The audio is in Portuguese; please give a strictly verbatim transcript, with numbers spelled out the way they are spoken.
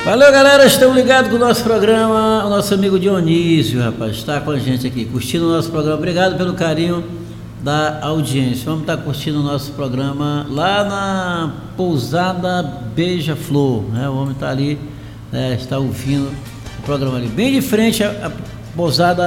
Valeu, galera, estamos ligados com o nosso programa. O nosso amigo Dionísio, rapaz, está com a gente aqui, curtindo o nosso programa. Obrigado pelo carinho da audiência. Vamos estar curtindo o nosso programa lá na Pousada Beija-Flor, né? O homem está ali, né, está ouvindo o programa ali, bem de frente à, à Pousada